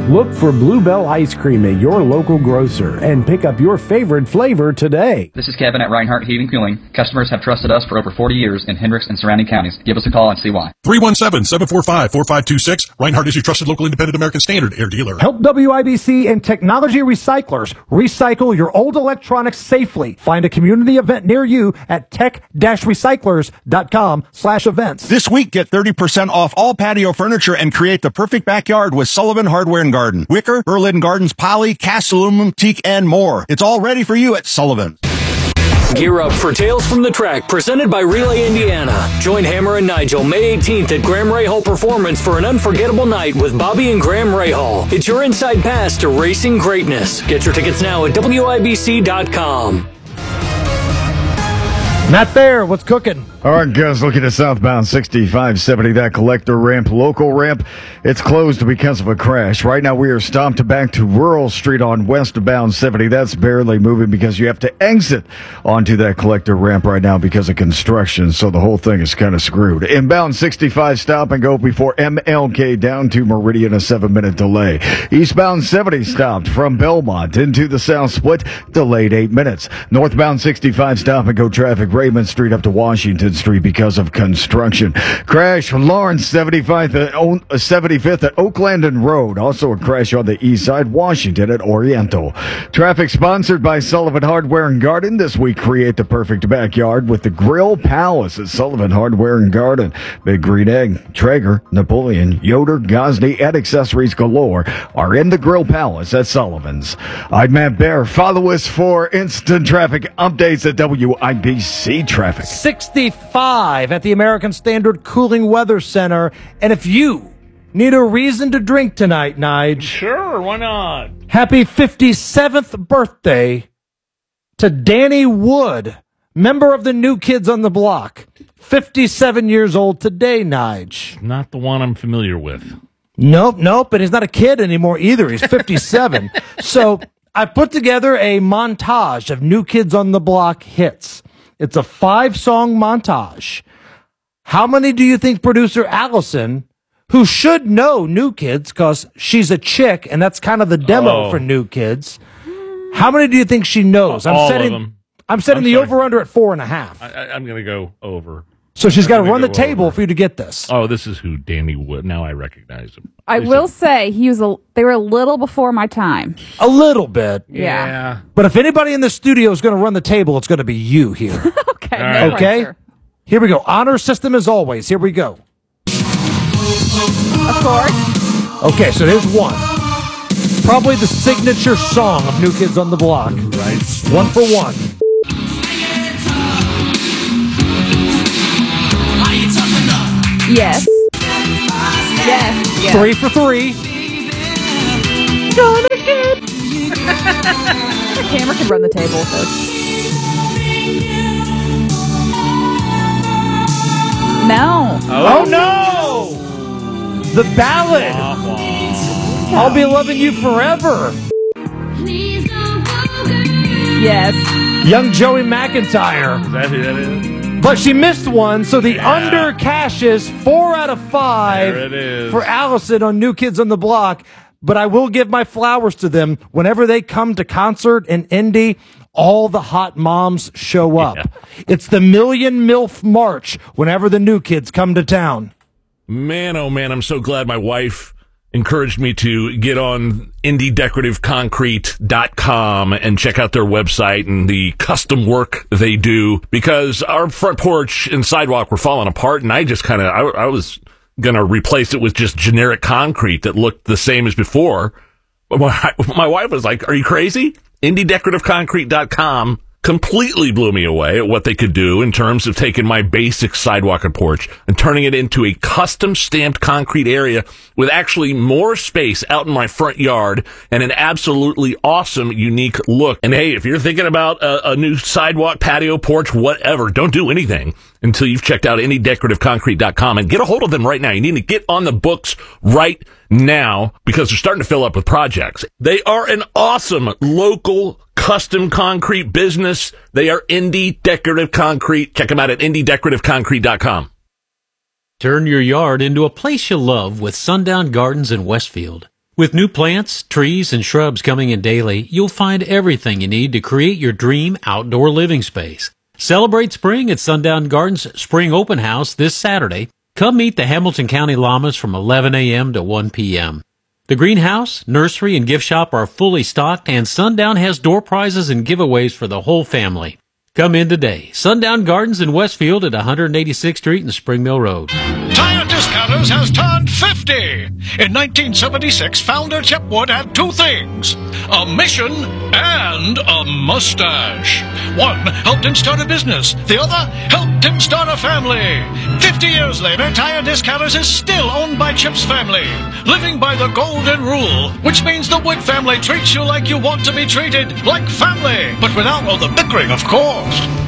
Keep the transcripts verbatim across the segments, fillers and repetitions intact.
Look for Bluebell Ice Cream at your local grocer and pick up your favorite flavor today. This is Kevin at Reinhardt Heating and Cooling. Customers have trusted us for over forty years in Hendricks and surrounding counties. Give us a call and see why. three one seven, seven four five, four five two six. Reinhardt is your trusted local independent American Standard air dealer. Help W I B C and Technology Recyclers recycle your old electronics safely. Find a community event near you at tech-recyclers.com slash events. This week, get thirty percent off all patio furniture and create the perfect backyard with Sullivan Hardware and Garden. Wicker, Berlin Gardens, poly, cast aluminum, teak, and more. It's all ready for you at Sullivan. Gear up for Tales from the Track, presented by Relay Indiana. Join Hammer and Nigel May eighteenth at Graham Rahal Performance for an unforgettable night with Bobby and Graham Rahal. It's your inside pass to racing greatness. Get your tickets now at W I B C dot com. Matt Bear, what's cooking? All right, guys, looking at southbound sixty-five seventy, that collector ramp, local ramp, it's closed because of a crash. Right now, we are stopped back to Rural Street on westbound seventy. That's barely moving because you have to exit onto that collector ramp right now because of construction, so the whole thing is kind of screwed. Inbound sixty-five, stop and go before M L K down to Meridian, a seven-minute delay. Eastbound seventy stopped from Belmont into the South Split, delayed eight minutes. Northbound sixty-five, stop and go traffic, Raymond Street up to Washington Street because of construction. Crash from Lawrence seventy-fifth at, o- seventy-fifth at Oakland Road. Also a crash on the east side, Washington at Oriental. Traffic sponsored by Sullivan Hardware and Garden. This week, create the perfect backyard with the Grill Palace at Sullivan Hardware and Garden. Big Green Egg, Traeger, Napoleon, Yoder, Gosney, and accessories galore are in the Grill Palace at Sullivan's. I'm Matt Bear. Follow us for instant traffic updates at W I B C Traffic. sixty-five at the American Standard Cooling Weather Center. And if you need a reason to drink tonight, Nige. Sure, why not? Happy fifty-seventh birthday to Danny Wood, member of the New Kids on the Block. fifty-seven years old today, Nige. Not the one I'm familiar with. Nope, nope. And he's not a kid anymore either. He's fifty-seven. So I put together a montage of New Kids on the Block hits. It's a five-song montage. How many do you think producer Allison, who should know New Kids because she's a chick, and that's kind of the demo Oh. for New Kids, how many do you think she knows? I'm All setting, of them. I'm setting I'm the sorry. over-under at four and a half. I, I, I'm going to go over. So she's got to I'm run the gonna go table over. for you to get this. Oh, this is who Danny Wood. Now I recognize him. I Is will it- say he was a. They were a little before my time. A little bit. Yeah. Yeah. But if anybody in the studio is going to run the table, it's going to be you here. Okay. All right. no Okay? pressure. Here we go. Honor system as always. Here we go. Of course. Okay, so here's one. Probably the signature song of New Kids on the Block. Right. One for one. Yes. Yes. Yes. Three for three. The camera could run the table with this. No. Oh, no! The ballad. I'll be loving you forever. Yes. Young Joey McIntyre. Is that who that is? But she missed one, so the Yeah. under cashes four out of five There it is. for Allison on New Kids on the Block. But I will give my flowers to them. Whenever they come to concert in Indy, all the hot moms show up. Yeah. It's the Million MILF March whenever the New Kids come to town. Man, oh man, I'm so glad my wife encouraged me to get on indie decorative concrete dot com and check out their website and the custom work they do, because our front porch and sidewalk were falling apart, and I just kind of, I, I was going to replace it with just generic concrete that looked the same as before. But my, my wife was like, are you crazy? indie decorative concrete dot com completely blew me away at what they could do in terms of taking my basic sidewalk and porch and turning it into a custom stamped concrete area with actually more space out in my front yard and an absolutely awesome, unique look. And hey, if you're thinking about a, a new sidewalk, patio, porch, whatever, don't do anything until you've checked out indie decorative concrete dot com and get a hold of them right now. You need to get on the books right now because they're starting to fill up with projects. They are an awesome local custom concrete business. They are Indie Decorative Concrete. Check them out at indie decorative concrete dot com. Turn your yard into a place you love with Sundown Gardens in Westfield. With new plants, trees, and shrubs coming in daily, you'll find everything you need to create your dream outdoor living space. Celebrate spring at Sundown Gardens Spring Open House this Saturday. Come meet the Hamilton County Llamas from eleven a.m. to one p.m. The greenhouse, nursery, and gift shop are fully stocked, and Sundown has door prizes and giveaways for the whole family. Come in today. Sundown Gardens in Westfield at one eighty-sixth Street and Spring Mill Road. Tire Discounters has turned fifty. In nineteen seventy-six, founder Chip Wood had two things, a mission and a mustache. One helped him start a business. The other helped him start a family. Fifty years later, Tire Discounters is still owned by Chip's family, living by the golden rule, which means the Wood family treats you like you want to be treated, like family, but without all the bickering, of course.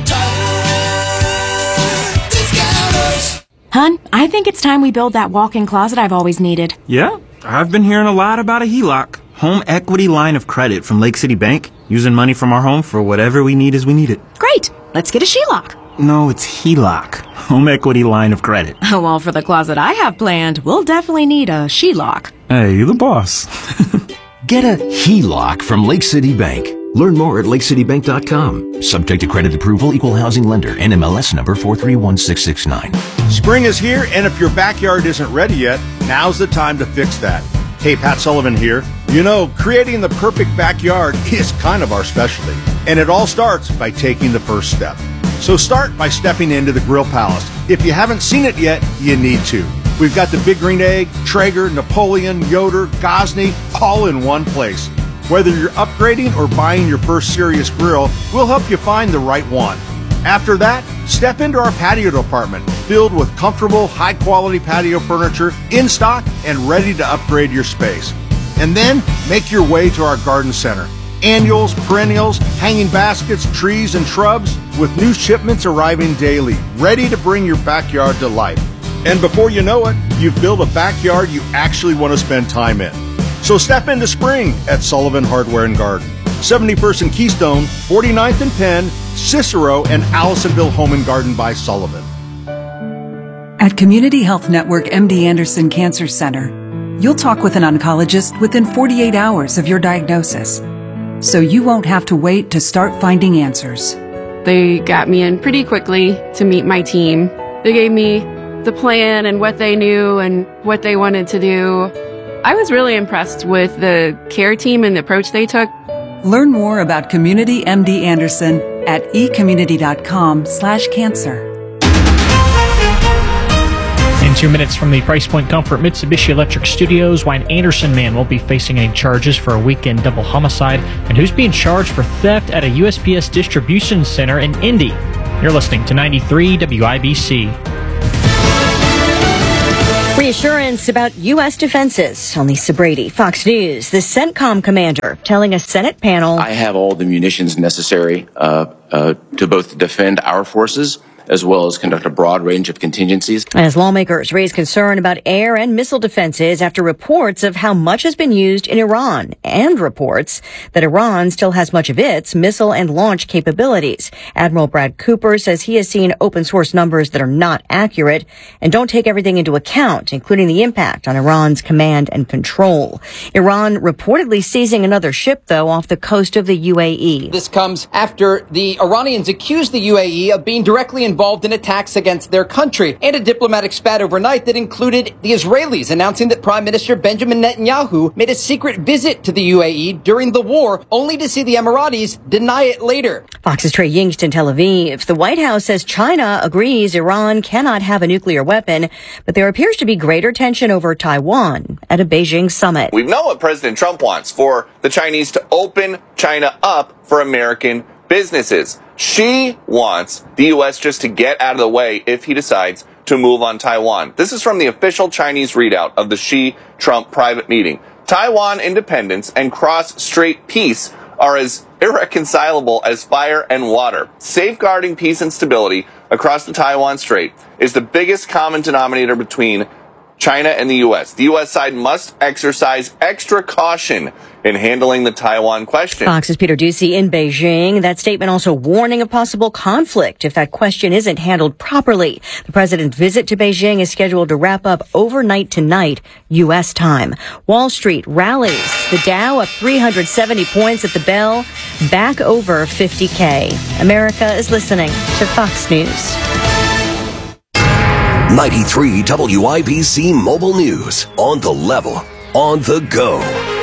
Hun, I think it's time we build that walk-in closet I've always needed. Yeah, I've been hearing a lot about a H E L O C, home equity line of credit from Lake City Bank, using money from our home for whatever we need as we need it. Great, let's get a H E L O C. No, it's H E L O C, home equity line of credit. Oh, well, for the closet I have planned, we'll definitely need a H E L O C. Hey, you the boss. Get a H E L O C from Lake City Bank. Learn more at lake city bank dot com. Subject to credit approval, equal housing lender, N M L S number four three one six six nine. Spring is here, and if your backyard isn't ready yet, now's the time to fix that. Hey, Pat Sullivan here. You know, creating the perfect backyard is kind of our specialty, and it all starts by taking the first step. So start by stepping into the Grill Palace. If you haven't seen it yet, you need to. We've got the Big Green Egg, Traeger, Napoleon, Yoder, Gosney, all in one place. Whether you're upgrading or buying your first serious grill, we'll help you find the right one. After that, step into our patio department, filled with comfortable, high-quality patio furniture in stock and ready to upgrade your space. And then make your way to our garden center. Annuals, perennials, hanging baskets, trees, and shrubs, with new shipments arriving daily, ready to bring your backyard to life. And before you know it, you've built a backyard you actually want to spend time in. So step into spring at Sullivan Hardware and Garden. seventy-first and Keystone, forty-ninth and Penn, Cicero, and Allisonville Home and Garden by Sullivan. At Community Health Network M D Anderson Cancer Center, you'll talk with an oncologist within forty-eight hours of your diagnosis, so you won't have to wait to start finding answers. They got me in pretty quickly to meet my team. They gave me the plan and what they knew and what they wanted to do. I was really impressed with the care team and the approach they took. Learn more about Community M D Anderson at ecommunity.com slash cancer. In two minutes from the Price Point Comfort Mitsubishi Electric Studios, why an Anderson man won't be facing any charges for a weekend double homicide, and who's being charged for theft at a U S P S distribution center in Indy. You're listening to ninety-three W I B C. Reassurance about U S defenses. On Lisa Brady, Fox News. The CENTCOM commander telling a Senate panel, I have all the munitions necessary uh, uh, to both defend our forces as well as conduct a broad range of contingencies. As lawmakers raise concern about air and missile defenses after reports of how much has been used in Iran and reports that Iran still has much of its missile and launch capabilities. Admiral Brad Cooper says he has seen open source numbers that are not accurate and don't take everything into account, including the impact on Iran's command and control. Iran reportedly seizing another ship, though, off the coast of the U A E. This comes after the Iranians accused the U A E of being directly involved involved in attacks against their country, and a diplomatic spat overnight that included the Israelis announcing that Prime Minister Benjamin Netanyahu made a secret visit to the U A E during the war, only to see the Emiratis deny it later. Fox's Trey Yingst in Tel Aviv. The White House says China agrees Iran cannot have a nuclear weapon, but there appears to be greater tension over Taiwan at a Beijing summit. We know what President Trump wants, for the Chinese to open China up for American businesses. She wants the U S just to get out of the way if he decides to move on Taiwan. This is from the official Chinese readout of the Xi-Trump private meeting. Taiwan independence and cross-strait peace are as irreconcilable as fire and water. Safeguarding peace and stability across the Taiwan Strait is the biggest common denominator between China and the U S. The U S side must exercise extra caution in handling the Taiwan question. Fox's Peter Ducey in Beijing. That statement also warning of possible conflict if that question isn't handled properly. The president's visit to Beijing is scheduled to wrap up overnight tonight, U S time. Wall Street rallies. The Dow up three hundred seventy points at the bell, back over fifty K. America is listening to Fox News. ninety-three W I B C Mobile News. On the level. On the go.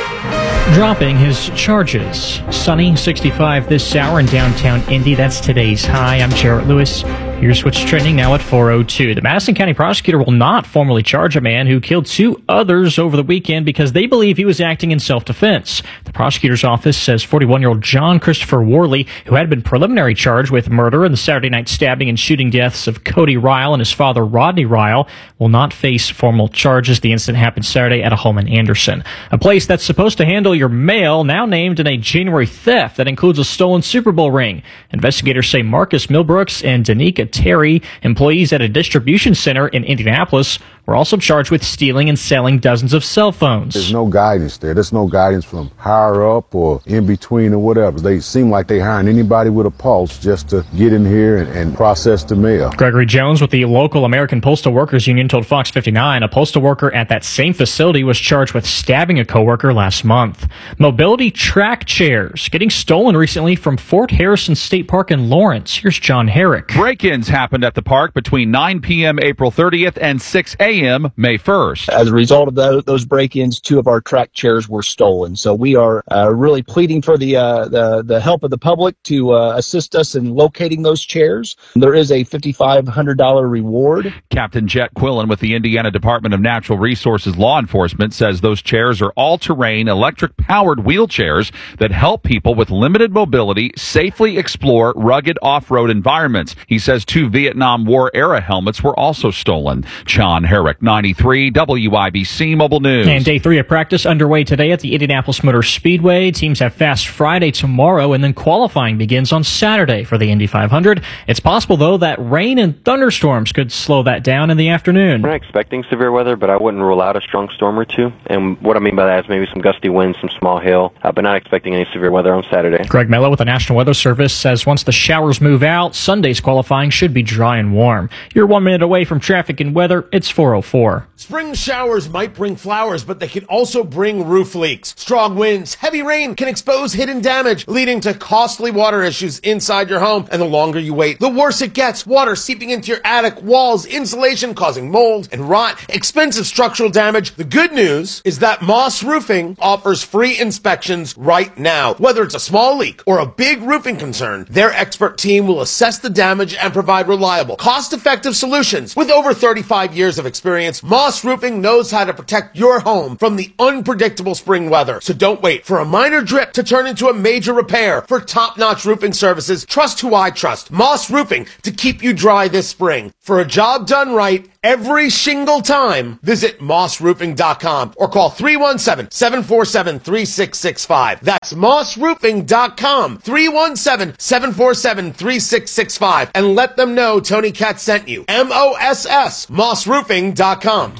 Dropping his charges. Sunny, sixty-five this hour in downtown Indy. That's today's high. I'm Jarrett Lewis. Here's what's trending now at four oh two. The Madison County prosecutor will not formally charge a man who killed two others over the weekend because they believe he was acting in self-defense. The prosecutor's office says forty-one-year-old John Christopher Worley, who had been preliminary charged with murder in the Saturday night stabbing and shooting deaths of Cody Ryle and his father Rodney Ryle, will not face formal charges. The incident happened Saturday at a home in Anderson. A place that's supposed to handle your mail now named in a January theft that includes a stolen Super Bowl ring. Investigators say Marcus Milbrooks and Danica Terry, employees at a distribution center in Indianapolis, were also charged with stealing and selling dozens of cell phones. There's no guidance there. There's no guidance from higher up or in between or whatever. They seem like they're hiring anybody with a pulse just to get in here and, and process the mail. Gregory Jones with the local American Postal Workers Union told Fox fifty-nine a postal worker at that same facility was charged with stabbing a coworker last month. Mobility track chairs getting stolen recently from Fort Harrison State Park in Lawrence. Here's John Herrick. Break-ins happened at the park between nine p.m. April thirtieth and six a.m. May first. As a result of those, those break-ins, two of our track chairs were stolen. So we are uh, really pleading for the, uh, the the help of the public to uh, assist us in locating those chairs. There is a five thousand five hundred dollars reward. Captain Jet Quillen with the Indiana Department of Natural Resources Law Enforcement says those chairs are all-terrain, electric-powered wheelchairs that help people with limited mobility safely explore rugged off-road environments. He says two Vietnam War-era helmets were also stolen. John Herrick, ninety-three W I B C Mobile News. And day three of practice underway today at the Indianapolis Motor Speedway. Teams have Fast Friday tomorrow, and then qualifying begins on Saturday for the Indy five hundred. It's possible, though, that rain and thunderstorms could slow that down in the afternoon. We're not expecting severe weather, but I wouldn't rule out a strong storm or two. And what I mean by that is maybe some gusty winds, some small hail, uh, but not expecting any severe weather on Saturday. Greg Mello with the National Weather Service says once the showers move out, Sunday's qualifying should be dry and warm. You're one minute away from traffic and weather. It's four oh four. Spring showers might bring flowers, but they can also bring roof leaks. Strong winds, heavy rain can expose hidden damage, leading to costly water issues inside your home. And the longer you wait, the worse it gets. Water seeping into your attic, walls, insulation causing mold and rot, expensive structural damage. The good news is that Moss Roofing offers free inspections right now. Whether it's a small leak or a big roofing concern, their expert team will assess the damage and provide reliable, cost-effective solutions. With over thirty-five years of experience, Moss Roofing knows how to protect your home from the unpredictable spring weather. So don't wait for a minor drip to turn into a major repair. For top-notch roofing services, trust who I trust. Moss Roofing, to keep you dry this spring. For a job done right, every single time, visit moss roofing dot com or call three one seven, seven four seven, three six six five. That's moss roofing dot com, three one seven, seven four seven, three six six five, and let them know Tony Katz sent you. M O S S, moss roofing dot com.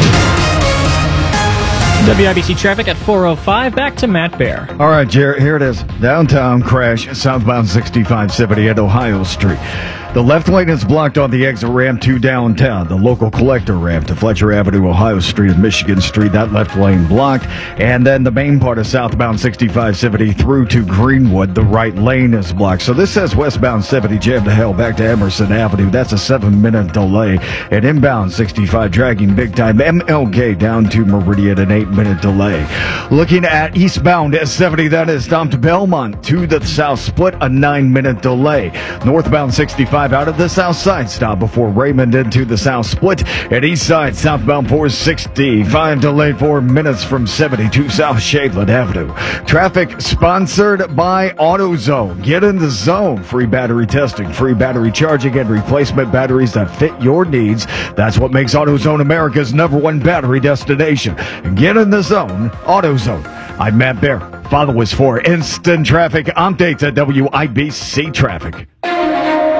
W I B C traffic at four oh five. Back to Matt Bear. All right, Jarrett, here it is. Downtown crash, southbound sixty-five seventy at Ohio Street. The left lane is blocked on the exit ramp to downtown. The local collector ramp to Fletcher Avenue, Ohio Street and Michigan Street, that left lane blocked. And then the main part of southbound sixty-five seventy through to Greenwood, the right lane is blocked. So this says westbound seventy jammed to hell back to Emerson Avenue. That's a seven-minute delay. And inbound sixty-five dragging big time. M L K down to Meridian, an eight-minute delay. Looking at eastbound seventy, that is down to Belmont to the south split, a nine-minute delay. Northbound sixty-five out of the south side stop before Raymond into the south split. At east side, southbound four sixty-five delayed four minutes from seventy to South Shadeland Avenue. Traffic sponsored by AutoZone. Get in the zone. Free battery testing, free battery charging, and replacement batteries that fit your needs. That's what makes AutoZone America's number one battery destination. Get in the zone. AutoZone. I'm Matt Bear. Follow us for instant traffic updates at W I B C Traffic.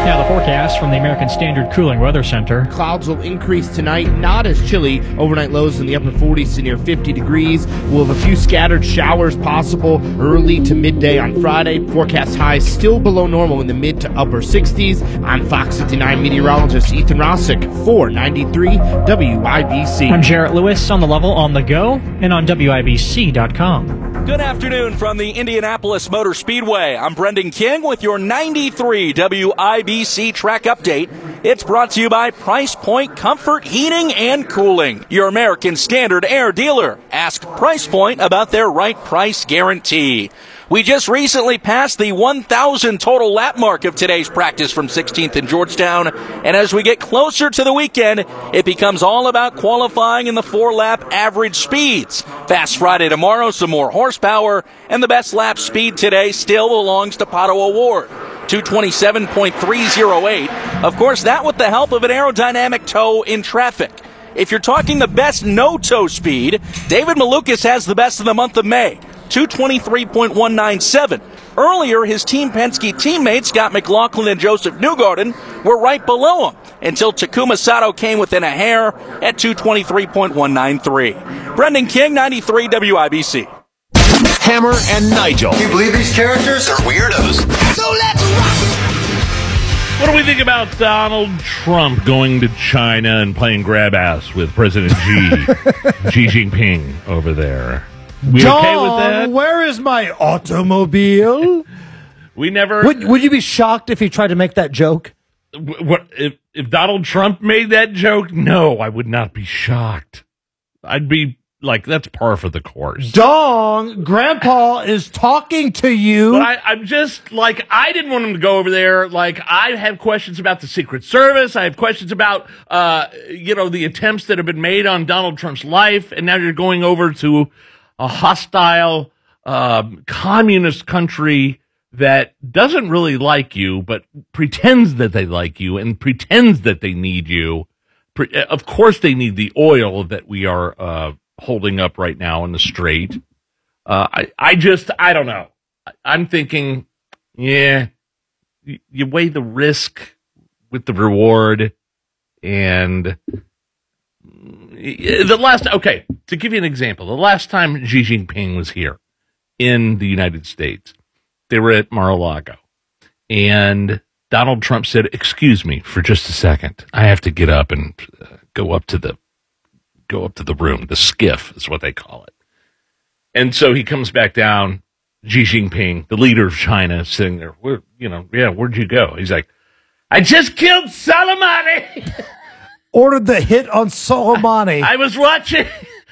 Now the forecast from the American Standard Cooling Weather Center. Clouds will increase tonight, not as chilly. Overnight lows in the upper forties to near fifty degrees. We'll have a few scattered showers possible early to midday on Friday. Forecast highs still below normal in the mid to upper sixties. I'm Fox fifty-nine meteorologist Ethan Rossick for ninety-three W I B C. I'm Jarrett Lewis on the level on the go and on W I B C dot com. Good afternoon from the Indianapolis Motor Speedway. I'm Brendan King with your ninety-three W I B C track update. It's brought to you by Price Point Comfort Heating and Cooling, your American Standard Air dealer. Ask Price Point about their right price guarantee. We just recently passed the one thousand total lap mark of today's practice from sixteenth in Georgetown, and as we get closer to the weekend, it becomes all about qualifying in the four-lap average speeds. Fast Friday tomorrow, some more horsepower, and the best lap speed today still belongs to Pato O'Ward, two twenty-seven point three oh eight. Of course, that with the help of an aerodynamic toe in traffic. If you're talking the best no-toe speed, David Malukas has the best of the month of May, two twenty-three point one nine seven. Earlier, his Team Penske teammates, Scott McLaughlin and Joseph Newgarden, were right below him until Takuma Sato came within a hair at two twenty-three point one nine three. Brendan King, ninety-three W I B C. Hammer and Nigel. Can you believe these characters are weirdos? So let's rock! What do we think about Donald Trump going to China and playing grab ass with President Xi, Xi Jinping over there? We John, okay with that? Where is my automobile? We never. Would, would you be shocked if he tried to make that joke? What if if Donald Trump made that joke? No, I would not be shocked. I'd be like, that's par for the course. Dong, Grandpa is talking to you. But I, I'm just like, I didn't want him to go over there. Like, I have questions about the Secret Service. I have questions about, uh, you know, the attempts that have been made on Donald Trump's life. And now you're going over to a hostile, um, communist country that doesn't really like you, but pretends that they like you and pretends that they need you. Pre- of course, they need the oil that we are, uh, holding up right now in the strait. Uh, I, I just, I don't know. I'm thinking, yeah, you, you weigh the risk with the reward, and the last, okay, to give you an example, the last time Xi Jinping was here in the United States, they were at Mar-a-Lago, and Donald Trump said, excuse me for just a second. I have to get up and uh, go up to the go up to the room. The skiff is what they call it. And so he comes back down. Xi Jinping, the leader of China, is sitting there. Where, you know, yeah, where'd you go? He's like, I just killed Soleimani. Ordered the hit on Soleimani. I, I was watching.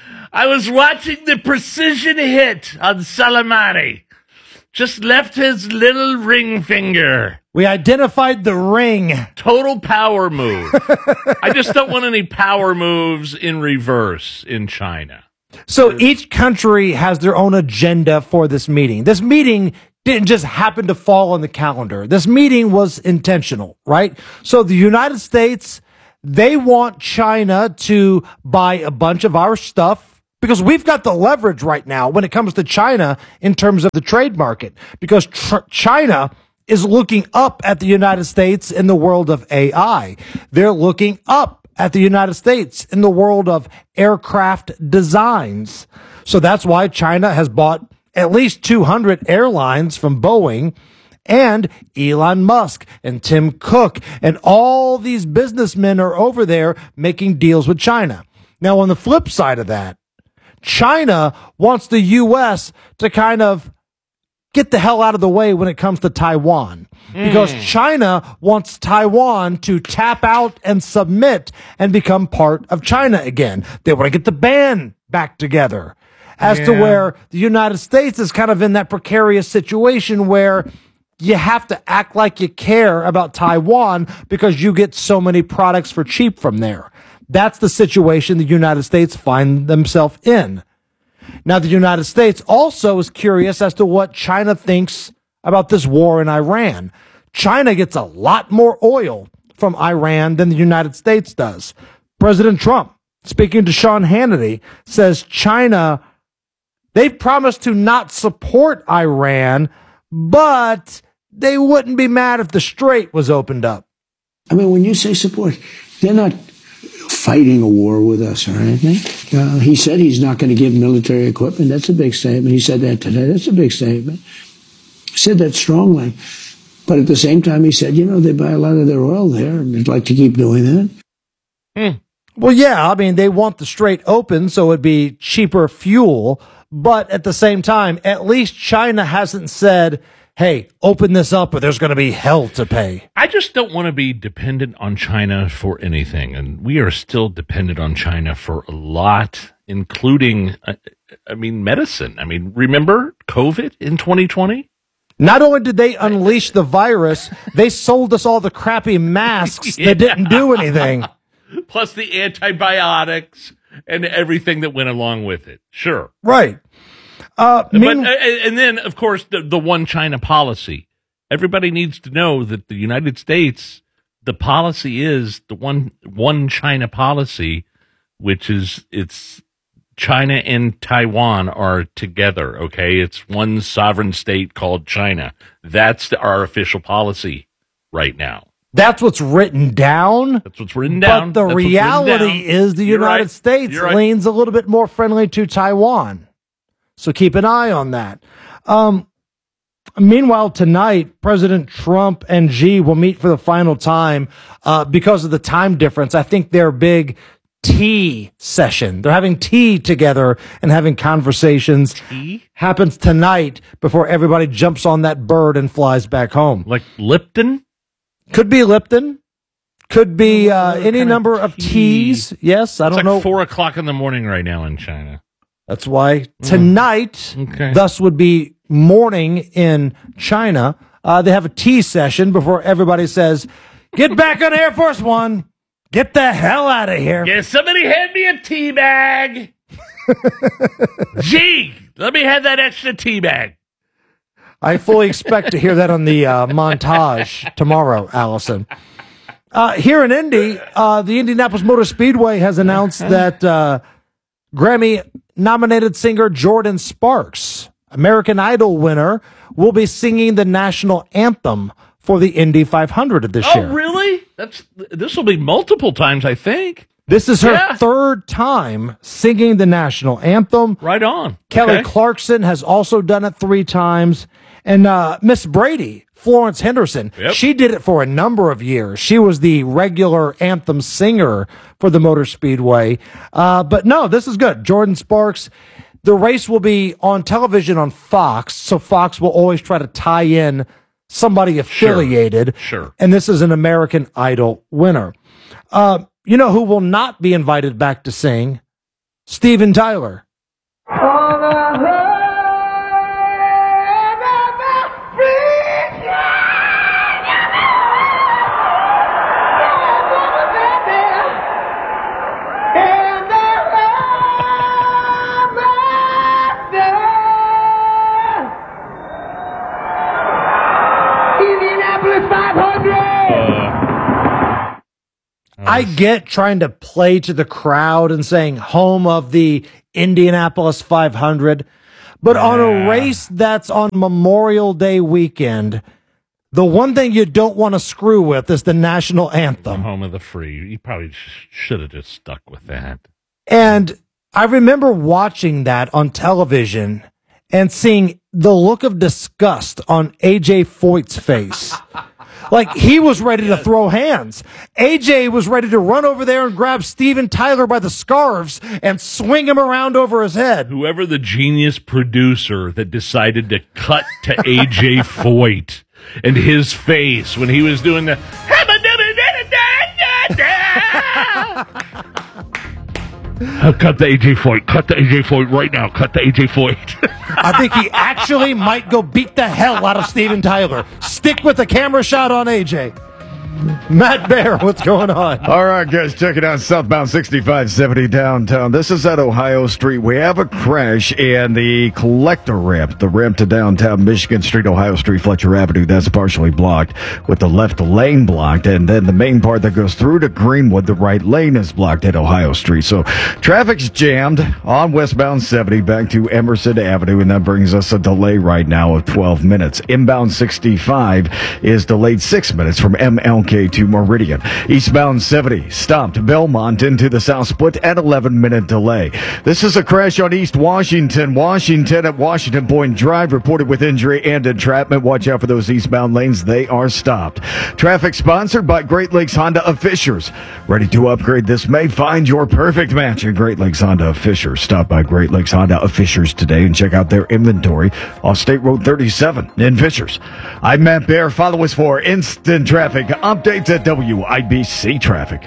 I was watching the precision hit on Soleimani. Just left his little ring finger. We identified the ring. Total power move. I just don't want any power moves in reverse in China. So each country has their own agenda for this meeting. This meeting didn't just happen to fall on the calendar. This meeting was intentional, right? So the United States, they want China to buy a bunch of our stuff, because we've got the leverage right now when it comes to China in terms of the trade market, because tr- China is looking up at the United States in the world of A I. They're looking up at the United States in the world of aircraft designs. So that's why China has bought at least two hundred airlines from Boeing, and Elon Musk and Tim Cook and all these businessmen are over there making deals with China. Now, on the flip side of that, China wants the U S to kind of get the hell out of the way when it comes to Taiwan, because mm. China wants Taiwan to tap out and submit and become part of China again. They want to get the band back together, as yeah. to where the United States is kind of in that precarious situation where you have to act like you care about Taiwan because you get so many products for cheap from there. That's the situation the United States find themselves in. Now, the United States also is curious as to what China thinks about this war in Iran. China gets a lot more oil from Iran than the United States does. President Trump, speaking to Sean Hannity, says China, they've promised to not support Iran, but they wouldn't be mad if the strait was opened up. I mean, when you say support, they're not fighting a war with us or anything. Uh, he said he's not going to give military equipment. That's a big statement. He said that today. That's a big statement. He said that strongly. But at the same time, he said, you know, they buy a lot of their oil there, and they'd like to keep doing that. Hmm. Well, yeah, I mean, they want the Strait open, so it'd be cheaper fuel. But at the same time, at least China hasn't said, hey, open this up or there's going to be hell to pay. I just don't want to be dependent on China for anything. And we are still dependent on China for a lot, including, uh, I mean, medicine. I mean, remember COVID in twenty twenty? Not only did they unleash the virus, they sold us all the crappy masks Yeah. that didn't do anything. Plus the antibiotics and everything that went along with it. Sure. Right. Uh, mean- but, uh, and then, of course, the, the one China policy. Everybody needs to know that the United States, the policy is the one one China policy, which is it's China and Taiwan are together, okay? It's one sovereign state called China. That's the, our official policy right now. That's what's written down. That's what's written down. But the That's what's written reality down. is the You're United right. States You're right. leans a little bit more friendly to Taiwan. So keep an eye on that. Um, meanwhile, tonight, President Trump and Xi will meet for the final time uh, because of the time difference. I think their big tea session. They're having tea together and having conversations. Tea? Happens tonight before everybody jumps on that bird and flies back home. Like Lipton? Could be Lipton. Could be uh, any number of teas. Yes, I It's don't like know. four o'clock in the morning right now in China. That's why tonight, Okay. thus would be morning in China. Uh, they have a tea session before everybody says, get back on Air Force One. Get the hell out of here. Yeah, somebody hand me a tea bag. Gee, let me have that extra tea bag. I fully expect to hear that on the uh, montage tomorrow, Allison. Uh, here in Indy, uh, the Indianapolis Motor Speedway has announced that uh, Grammy-nominated singer Jordan Sparks, American Idol winner, will be singing the national anthem for the Indy five hundred this Oh, year. really? That's this will be multiple times, I think. This is her Yeah. third time singing the national anthem. Right on. Kelly Okay. Clarkson has also done it three times. And uh, Miss Brady, Florence Henderson, Yep. she did it for a number of years. She was the regular anthem singer for the Motor Speedway. Uh, but no, this is good. Jordan Sparks. The race will be on television on Fox, so Fox will always try to tie in somebody affiliated. Sure. And this is an American Idol winner. Uh, you know who will not be invited back to sing? Steven Tyler. Indianapolis five hundred! I get trying to play to the crowd and saying home of the Indianapolis five hundred, but on a race that's on Memorial Day weekend, the one thing you don't want to screw with is the national anthem. Home of the free. You probably sh- should have just stuck with that. And I remember watching that on television and seeing the look of disgust on A J Foyt's face. Like he was ready to throw hands. A J was ready to run over there and grab Steven Tyler by the scarves and swing him around over his head. Whoever the genius producer that decided to cut to A J Foyt and his face when he was doing the cut the A J Foyt, cut the A J Foyt right now, cut the A J Foyt. I think he actually might go beat the hell out of Steven Tyler. Stick with the camera shot on A J. Matt Bear, what's going on? All right, guys, check it out. Southbound sixty-five seventy downtown. This is at Ohio Street. We have a crash and the collector ramp, the ramp to downtown Michigan Street, Ohio Street, Fletcher Avenue, that's partially blocked with the left lane blocked. And then the main part that goes through to Greenwood, the right lane is blocked at Ohio Street. So traffic's jammed on westbound seventy back to Emerson Avenue, and that brings us a delay right now of twelve minutes. Inbound sixty-five is delayed six minutes from M L K to Meridian. Eastbound seventy stopped Belmont into the South Split at eleven minute delay. This is a crash on East Washington. Washington at Washington Point Drive reported with injury and entrapment. Watch out for those eastbound lanes. They are stopped. Traffic sponsored by Great Lakes Honda of Fishers. Ready to upgrade this May? Find your perfect match at Great Lakes Honda of Fishers. Stop by Great Lakes Honda of Fishers today and check out their inventory off State Road thirty-seven in Fishers. I'm Matt Bear. Follow us for instant traffic updates at W I B C Traffic.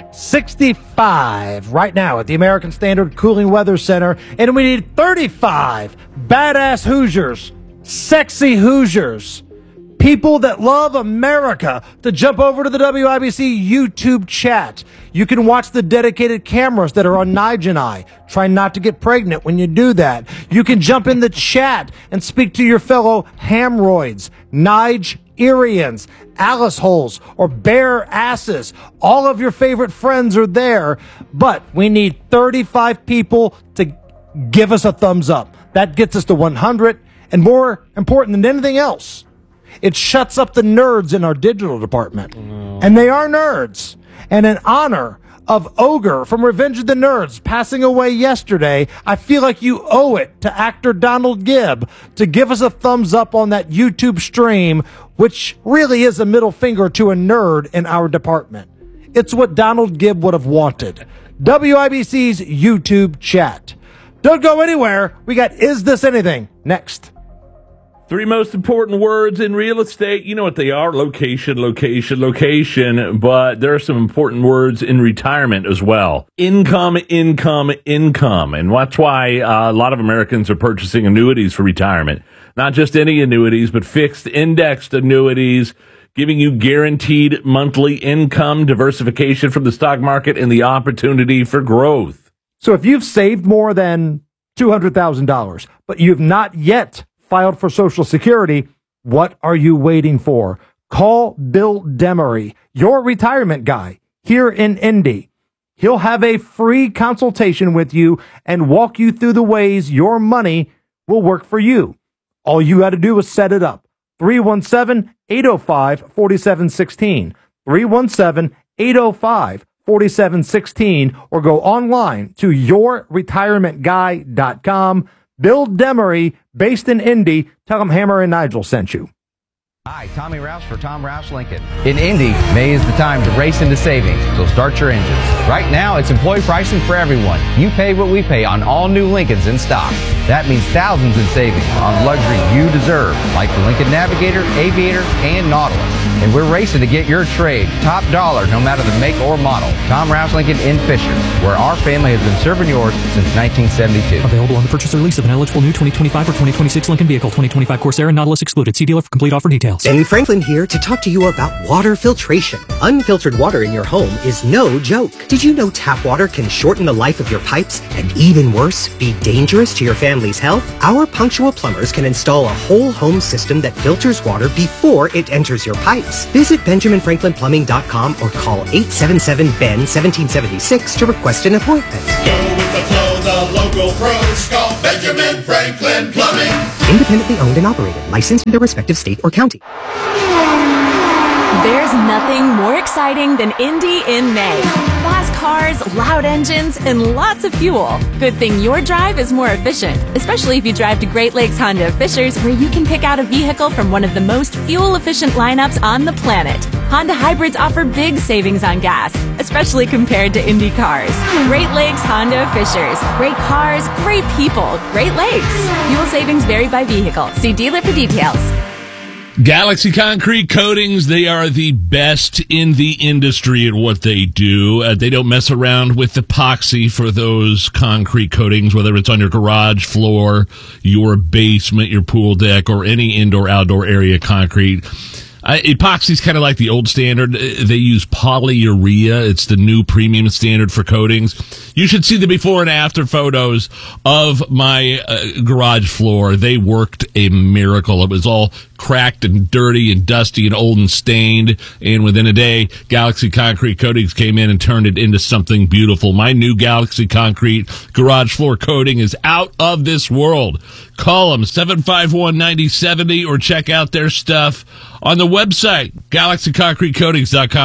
sixty-five right now at the American Standard Cooling Weather Center, and we need thirty-five badass Hoosiers, sexy Hoosiers, people that love America to jump over to the W I B C YouTube chat. You can watch the dedicated cameras that are on Nige and I. Try not to get pregnant when you do that. You can jump in the chat and speak to your fellow Hamroids, Nigerians, Alice holes, or bare asses. All of your favorite friends are there, but we need thirty-five people to give us a thumbs up. That gets us to one hundred, and more important than anything else, it shuts up the nerds in our digital department. Mm. And they are nerds. And in honor of Ogre from Revenge of the Nerds passing away yesterday, I feel like you owe it to actor Donald Gibb to give us a thumbs up on that YouTube stream, which really is a middle finger to a nerd in our department. It's what Donald Gibb would have wanted. W I B C's YouTube chat. Don't go anywhere. We got Is This Anything next. Three most important words in real estate. You know what they are. Location, location, location. But there are some important words in retirement as well. Income, income, income. And that's why uh, a lot of Americans are purchasing annuities for retirement. Not just any annuities, but fixed indexed annuities, giving you guaranteed monthly income, diversification from the stock market, and the opportunity for growth. So if you've saved more than two hundred thousand dollars, but you've not yet filed for Social Security, what are you waiting for? Call Bill Demery, your retirement guy here in Indy. He'll have a free consultation with you and walk you through the ways your money will work for you. All you got to do is set it up. three one seven, eight oh five, four seven one six. three one seven, eight oh five, four seven one six, or go online to your retirement guy dot com. Bill Demery, based in Indy. Tell him Hammer and Nigel sent you. Hi, Tommy Rouse for Tom Rouse Lincoln. In Indy, May is the time to race into savings, so start your engines. Right now, it's employee pricing for everyone. You pay what we pay on all new Lincolns in stock. That means thousands in savings on luxury you deserve, like the Lincoln Navigator, Aviator, and Nautilus. And we're racing to get your trade top dollar no matter the make or model. Tom Rouse Lincoln in Fisher, where our family has been serving yours since nineteen seventy-two. Available on the purchase or lease of an eligible new twenty twenty-five or twenty twenty-six Lincoln vehicle. twenty twenty-five Corsair and Nautilus excluded. See dealer for complete offer details. Ben Franklin here to talk to you about water filtration. Unfiltered water in your home is no joke. Did you know tap water can shorten the life of your pipes and, even worse, be dangerous to your family's health? Our punctual plumbers can install a whole home system that filters water before it enters your pipes. Visit benjamin franklin plumbing dot com or call eight seven seven B E N one seven seven six to request an appointment. Go with the flow, the local pros call Benjamin Franklin Plumbing. Independently owned and operated, licensed in their respective state or county. There's nothing more exciting than Indy in May. Fast cars, loud engines, and lots of fuel. Good thing your drive is more efficient, especially if you drive to Great Lakes Honda of Fishers, where you can pick out a vehicle from one of the most fuel-efficient lineups on the planet. Honda hybrids offer big savings on gas, especially compared to Indy cars. Great Lakes Honda of Fishers. Great cars, great people, Great Lakes. Fuel savings vary by vehicle. See dealer for details. Galaxy Concrete Coatings, they are the best in the industry at what they do. Uh, they don't mess around with epoxy for those concrete coatings, whether it's on your garage floor, your basement, your pool deck, or any indoor-outdoor area concrete. Uh, epoxy's kind of like the old standard. They use polyurea. It's the new premium standard for coatings. You should see the before and after photos of my uh, garage floor. They worked a miracle. It was all cracked and dirty and dusty and old and stained. And within a day, Galaxy Concrete Coatings came in and turned it into something beautiful. My new Galaxy Concrete garage floor coating is out of this world. Call them seven five one, nine oh seven oh or check out their stuff on the website, galaxy concrete coatings dot com.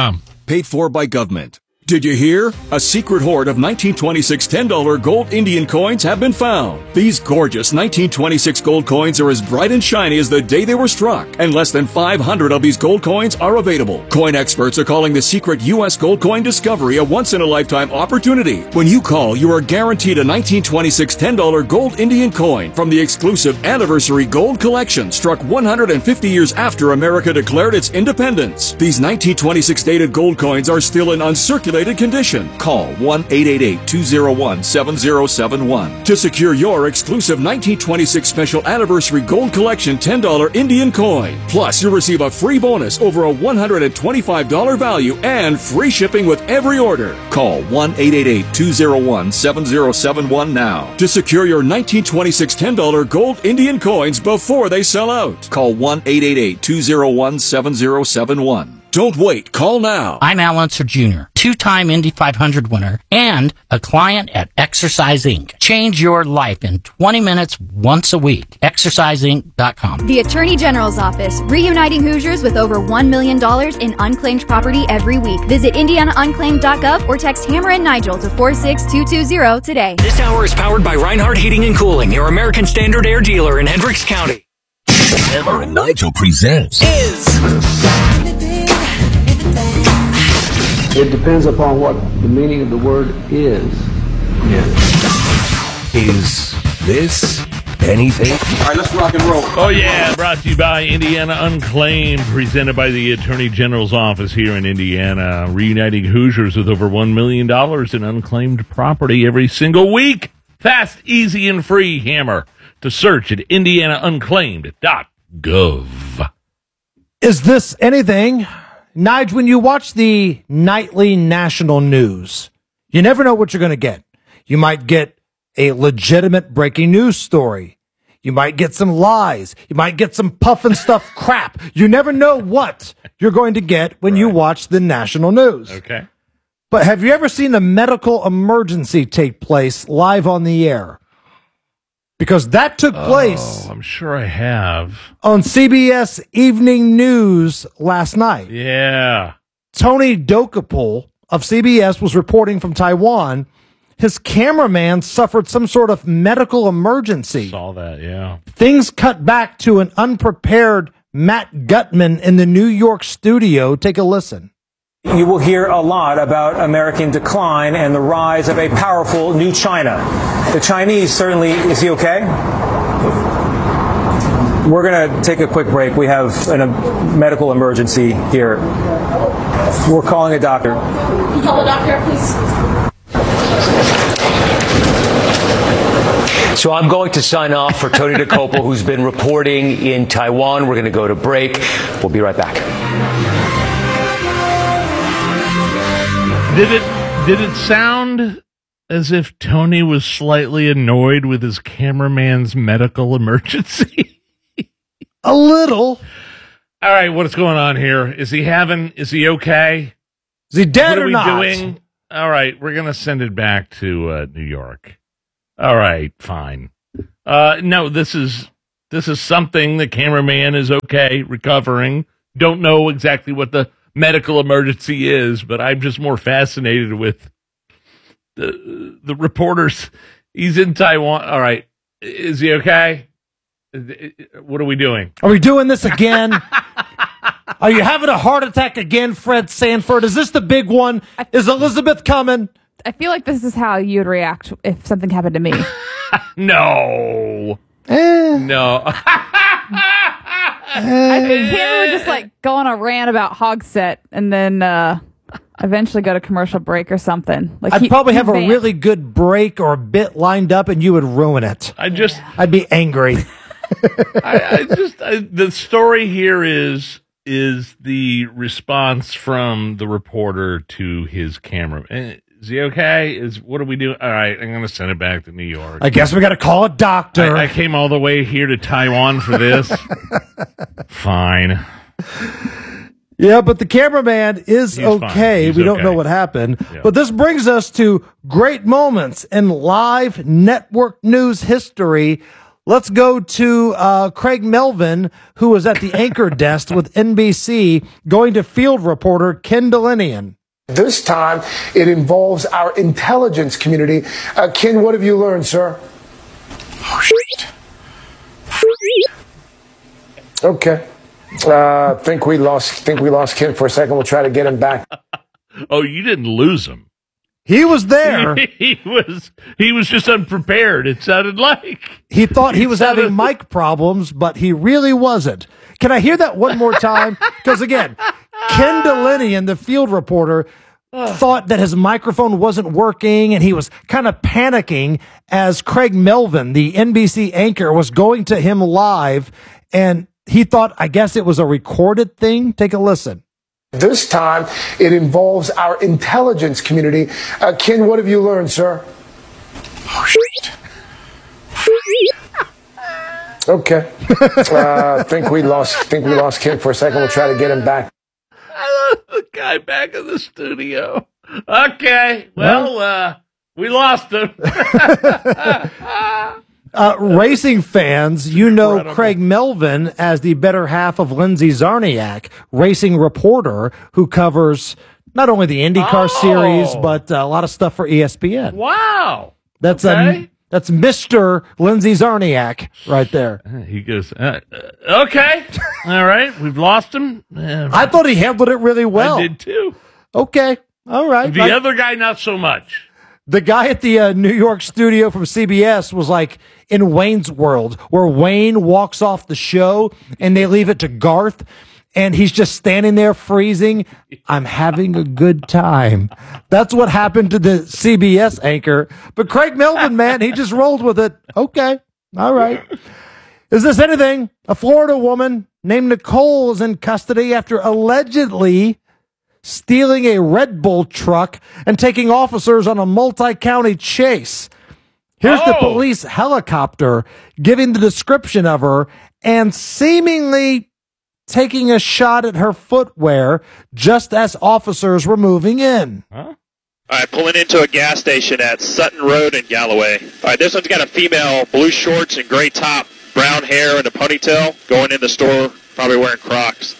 paid for by government. Did you hear? A secret hoard of nineteen twenty-six ten dollar gold Indian coins have been found. These gorgeous nineteen twenty-six gold coins are as bright and shiny as the day they were struck, and less than five hundred of these gold coins are available. Coin experts are calling the secret U S gold coin discovery a once-in-a-lifetime opportunity. When you call, you are guaranteed a nineteen twenty-six ten dollar gold Indian coin from the exclusive Anniversary Gold Collection, struck one hundred fifty years after America declared its independence. These nineteen twenty-six dated gold coins are still in uncirculated condition. Call one eight eight eight, two zero one, seven zero seven one to secure your exclusive nineteen twenty-six Special Anniversary Gold Collection ten dollar Indian coin. Plus, you'll receive a free bonus over a one hundred twenty-five dollar value and free shipping with every order. Call one eight eight eight, two zero one, seven zero seven one now to secure your nineteen twenty-six ten dollar gold Indian coins before they sell out. Call one eight eight eight, two zero one, seven zero seven one. Don't wait. Call now. I'm Al Unser Junior, two-time Indy five hundred winner and a client at Exercise Incorporated. Change your life in twenty minutes once a week. exercise inc dot com. The Attorney General's Office, reuniting Hoosiers with over one million dollars in unclaimed property every week. Visit indiana unclaimed dot gov or text Hammer and Nigel to four six two two zero today. This hour is powered by Reinhardt Heating and Cooling, your American Standard Air dealer in Hendricks County. Hammer and Nigel presents Is It depends upon what the meaning of the word is. Is this anything? All right, let's rock and roll. Oh, yeah. Brought to you by Indiana Unclaimed, presented by the Attorney General's office here in Indiana, reuniting Hoosiers with over one million dollars in unclaimed property every single week. Fast, easy, and free. Hammer to search at indiana unclaimed dot gov. Is this anything? Nige, when you watch the nightly national news, you never know what you're going to get. You might get a legitimate breaking news story. You might get some lies. You might get some puff and stuff crap. You never know what you're going to get when right. you watch the national news. Okay. But have you ever seen a medical emergency take place live on the air? Because that took place. Oh, I'm sure I have. On C B S Evening News last night. Yeah. Tony Dokapul of C B S was reporting from Taiwan. His cameraman suffered some sort of medical emergency. Saw that, yeah. Things cut back to an unprepared Matt Gutman in the New York studio. Take a listen. You will hear a lot about American decline and the rise of a powerful new China. The Chinese certainly, is he okay? We're going to take a quick break. We have an, a medical emergency here. We're calling a doctor. Can you call a doctor, please? So I'm going to sign off for Tony Dokapul, who's been reporting in Taiwan. We're going to go to break. We'll be right back. Did it did it sound as if Tony was slightly annoyed with his cameraman's medical emergency? A little. All right, what's going on here? Is he having? Is he okay? Is he dead what or are we not? Doing? All right, we're gonna send it back to uh, New York. All right, fine. Uh, no, this is this is something. The cameraman is okay, recovering. Don't know exactly what the medical emergency is, but I'm just more fascinated with the the reporters. He's in Taiwan. All right, is he okay? What are we doing? Are we doing this again? Are you having a heart attack again, Fred Sanford? Is this the big one? Is Elizabeth coming? I feel like this is how you'd react if something happened to me. No. Eh. No. I think Hammer would just like go on a rant about Hogsett and then uh, eventually go to commercial break or something. Like I'd he, probably he have van- a really good break or a bit lined up, and you would ruin it. I just, I'd be angry. I, I just, I, the story here is is the response from the reporter to his camera. Is he okay? Is what are we doing? All right, I'm going to send it back to New York. I guess we got to call a doctor. I, I came all the way here to Taiwan for this. Fine. Yeah, but the cameraman is He's okay. We don't okay. know what happened. Yeah. But this brings us to great moments in live network news history. Let's go to uh, Craig Melvin, who was at the anchor desk with N B C, going to field reporter Ken Delinian. This time, it involves our intelligence community. Uh, Ken, what have you learned, sir? Oh, shit. Okay. Uh, think we lost. Think we lost Ken for a second. We'll try to get him back. Oh, you didn't lose him. He was there. he was. He was just unprepared. It sounded like he thought he was sounded... having mic problems, but he really wasn't. Can I hear that one more time? Because again, Ken Delinian, the field reporter, thought that his microphone wasn't working, and he was kind of panicking as Craig Melvin, the N B C anchor, was going to him live, and he thought, I guess it was a recorded thing. Take a listen. This time, it involves our intelligence community. Uh, Ken, what have you learned, sir? Oh, shit. Okay. Uh, think we lost. Think we lost Ken for a second. We'll try to get him back. The guy back in the studio. Okay. Well, uh, we lost him. Uh, racing fans, you know Incredible. Craig Melvin as the better half of Lindsay Zarniak, racing reporter who covers not only the IndyCar oh. series, but uh, a lot of stuff for E S P N. Wow. That's okay. um, that's Mister Lindsay Zarniak right there. He goes, uh, uh, okay. All right. We've lost him. Uh, I thought he handled it really well. I did too. Okay. All right. The like, other guy, not so much. The guy at the uh, New York studio from C B S was like in Wayne's World, where Wayne walks off the show and they leave it to Garth, and he's just standing there freezing. I'm having a good time. That's what happened to the C B S anchor. But Craig Melvin, man, he just rolled with it. Okay. All right. Is this anything? A Florida woman named Nicole is in custody after allegedly stealing a Red Bull truck and taking officers on a multi-county chase. Here's oh. the police helicopter giving the description of her and seemingly taking a shot at her footwear just as officers were moving in. Huh? All right, pulling into a gas station at Sutton Road in Galloway. All right, this one's got a female, blue shorts and gray top, brown hair and a ponytail, going in the store, probably wearing Crocs.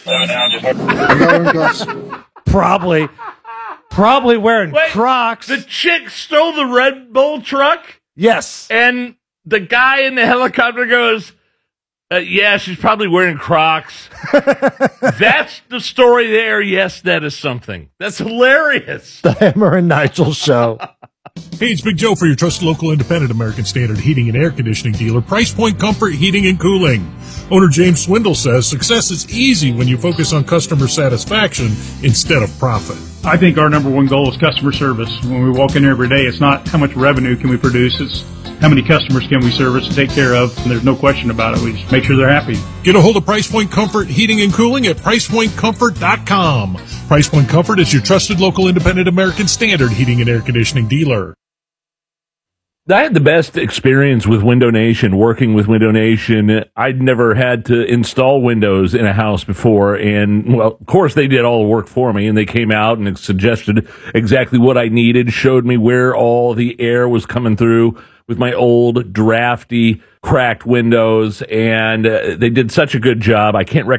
Probably, probably wearing Wait, Crocs. The chick stole the Red Bull truck? Yes. And the guy in the helicopter goes, uh, yeah, she's probably wearing Crocs. That's the story there. Yes, that is something. That's hilarious. The Hammer and Nigel Show. Hey, it's Big Joe for your trusted local independent American Standard heating and air conditioning dealer, Price Point Comfort Heating and Cooling. Owner James Swindle says success is easy when you focus on customer satisfaction instead of profit. I think our number one goal is customer service. When we walk in here every day, it's not how much revenue can we produce, it's how many customers can we service and take care of, and there's no question about it. We just make sure they're happy. Get a hold of Price Point Comfort Heating and Cooling at price point comfort dot com. Price Point Comfort is your trusted local independent American Standard heating and air conditioning dealer. I had the best experience with Window Nation, working with Window Nation. I'd never had to install Windows in a house before, and, well, of course, they did all the work for me, and they came out and suggested exactly what I needed, showed me where all the air was coming through with my old, drafty, cracked Windows, and uh, they did such a good job. I can't recommend